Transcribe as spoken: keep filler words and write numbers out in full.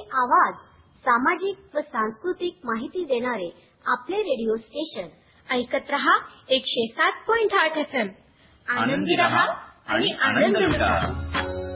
आवाज, सामाजिक व सांस्कृतिक माहिती देणारे आपले रेडिओ स्टेशन. ऐकत रहा एकशे सात पॉइंट आठ एफ एम. आनंदी रहा आणि आनंद लुटा.